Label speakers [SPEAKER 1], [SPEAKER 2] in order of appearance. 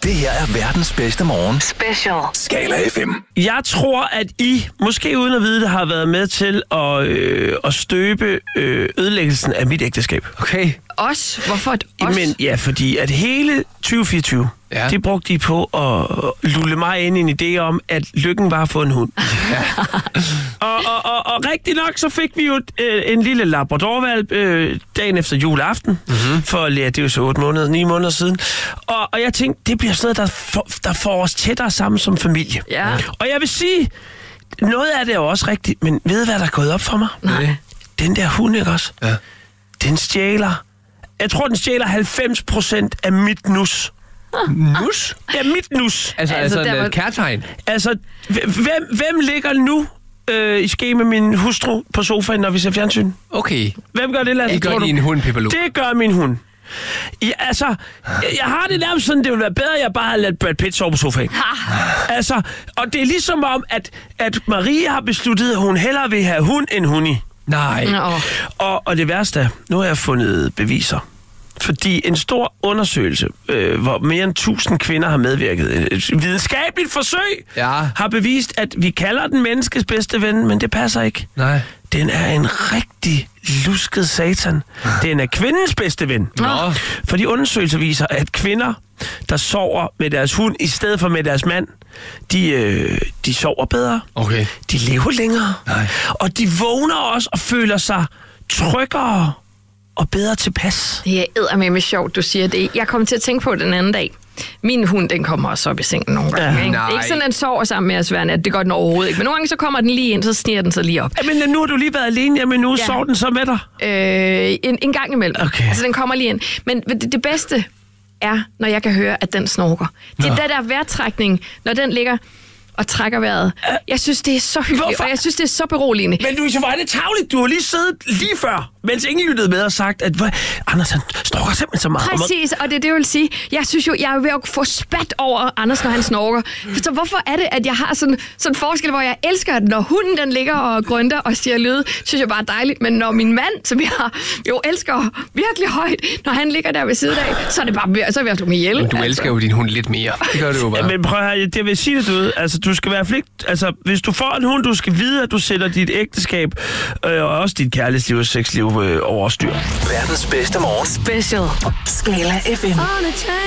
[SPEAKER 1] Det her er verdens bedste morgen.
[SPEAKER 2] Special.
[SPEAKER 1] Skala FM.
[SPEAKER 3] Jeg tror, at I, måske uden at vide det, har været med til at støbe ødelæggelsen af mit ægteskab.
[SPEAKER 4] Okay.
[SPEAKER 2] Os? Hvorfor et os?
[SPEAKER 3] Men ja, fordi at hele 2024, det brugte de på at lulle mig ind i en idé om, at lykken var at få en hund. Ja. og rigtig nok, så fik vi jo en lille labradorvalp dagen efter juleaften. For at lære, det er jo så 9 måneder siden. Og jeg tænkte, det bliver sådan noget, der får os tættere sammen som familie.
[SPEAKER 2] Ja.
[SPEAKER 3] Og jeg vil sige, noget af det er jo også rigtigt, men ved hvad der er gået op for mig?
[SPEAKER 2] Nej.
[SPEAKER 3] Den der hund, ikke også?
[SPEAKER 4] Ja.
[SPEAKER 3] Den stjæler. Jeg tror, den stjæler 90% af mit nus.
[SPEAKER 4] Nus?
[SPEAKER 3] Ja, mit nus.
[SPEAKER 4] Altså
[SPEAKER 2] der
[SPEAKER 4] en
[SPEAKER 2] var-
[SPEAKER 4] kærtegn.
[SPEAKER 3] Altså, hvem ligger nu i ske med min hustru på sofaen, når vi ser fjernsyn?
[SPEAKER 4] Okay.
[SPEAKER 3] Hvem gør det, Lasse?
[SPEAKER 4] Det gør
[SPEAKER 3] tror du?
[SPEAKER 4] din hund, Pipperlo.
[SPEAKER 3] Det gør min hund. Ja, altså, jeg har det nærmest sådan, det ville være bedre, at jeg bare havde ladet Brad Pitt sove på sofaen. Altså, og det er ligesom om, at Marie har besluttet, at hun hellere vil have hund end hundi.
[SPEAKER 4] Nej.
[SPEAKER 3] Og det værste er, nu har jeg fundet beviser. Fordi en stor undersøgelse, hvor mere end 1000 kvinder har medvirket, et videnskabeligt forsøg, har bevist, at vi kalder den menneskes bedste ven, men det passer ikke.
[SPEAKER 4] Nej.
[SPEAKER 3] Den er en rigtig lusket satan. Den er kvindens bedste ven.
[SPEAKER 4] Nå.
[SPEAKER 3] Fordi undersøgelser viser, at kvinder, der sover med deres hund i stedet for med deres mand, de sover bedre.
[SPEAKER 4] Okay.
[SPEAKER 3] De lever længere.
[SPEAKER 4] Nej.
[SPEAKER 3] Og de vågner også og føler sig tryggere og bedre tilpas.
[SPEAKER 2] Det er eddermame sjovt, du siger det. Jeg kom til at tænke på den anden dag. Min hund, den kommer også op i sengen nogle gange.
[SPEAKER 3] Ja.
[SPEAKER 2] Ikke? Det er ikke sådan, at den sover sammen med os hver nat. Det gør den overhovedet ikke. Men nogle gange så kommer den lige ind, så sniger den sig lige op.
[SPEAKER 3] Men nu har du lige været alene hjemme nu.
[SPEAKER 2] Ja.
[SPEAKER 3] Sover den så med dig?
[SPEAKER 2] En gang imellem.
[SPEAKER 3] Okay.
[SPEAKER 2] Altså, den kommer lige ind. Men det bedste er, når jeg kan høre, at den snorker. Det er der vejrtrækning, når den ligger og trækker vejret. Jeg synes, det er så hyggeligt,
[SPEAKER 3] Hvorfor?
[SPEAKER 2] og jeg synes, det er så beroligende.
[SPEAKER 3] Men du, så var det tavligt. Du har lige siddet lige før, mens ingen lyttede med og sagt, at Anders, han snorker simpelthen så meget.
[SPEAKER 2] Præcis, og det er det, jeg vil sige. Jeg synes jo, jeg er ved at få spat over Anders, når han snorker. Så hvorfor er det, at jeg har sådan en forskel, hvor jeg elsker, at når hunden den ligger og grønter og siger lyd, synes jeg bare er dejligt. Men når min mand, som jeg jo elsker virkelig højt, når han ligger der ved siden af, så er det bare så er jeg slå mig ihjel.
[SPEAKER 4] Men du elsker jo din hund lidt mere. Det gør du jo bare.
[SPEAKER 3] Men prøv at høre, det vil sige det, du ved. Altså, du skal være flink. Altså, hvis du får en hund, du skal vide, at du sætter dit ægteskab og også dit kærlighedsliv og sexliv over styr.
[SPEAKER 1] Verdens bedste morgen.
[SPEAKER 2] Special.
[SPEAKER 1] Skala FM.